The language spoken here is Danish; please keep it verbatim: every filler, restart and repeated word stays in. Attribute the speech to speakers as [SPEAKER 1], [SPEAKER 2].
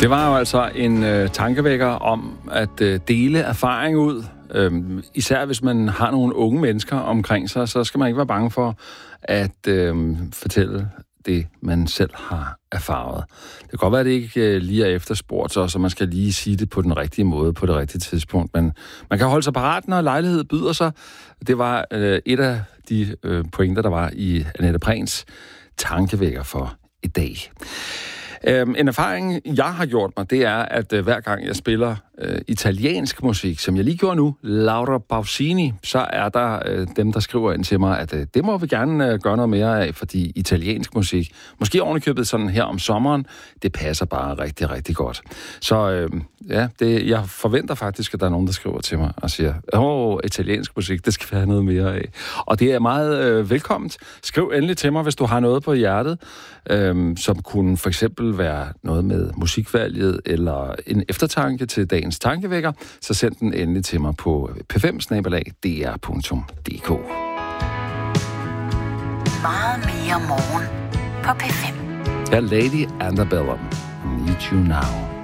[SPEAKER 1] Det var jo altså en øh, tankevækker om at øh, dele erfaring ud. Øhm, især hvis man har nogle unge mennesker omkring sig, så skal man ikke være bange for at øh, fortælle det, man selv har erfaret. Det kan godt være, at det ikke øh, lige er efterspurgt, så, så man skal lige sige det på den rigtige måde, på det rigtige tidspunkt. Men man kan holde sig parat, når lejlighed byder sig. Det var øh, et af de øh, pointer, der var i Annette Prehns tankevækker for i dag. Øhm, en erfaring, jeg har gjort mig, det er, at øh, hver gang jeg spiller øh, italiensk musik, som jeg lige gjorde nu, Laura Pausini, så er der øh, dem, der skriver ind til mig, at øh, det må vi gerne øh, gøre noget mere af, fordi italiensk musik, måske ovenikøbet sådan her om sommeren, det passer bare rigtig, rigtig godt. Så øh, ja, det, jeg forventer faktisk, at der er nogen, der skriver til mig og siger, åh, italiensk musik, det skal vi have noget mere af. Og det er meget øh, velkomment. Skriv endelig til mig, hvis du har noget på hjertet, øh, som kunne for eksempel være noget med musikvalget eller en eftertanke til dagens tankevækker, så send den endelig til mig på p fem bindestreg d r punktum d k.
[SPEAKER 2] Meget mere morgen på P fem.
[SPEAKER 1] Ja, Lady Antebellum. Need You Now.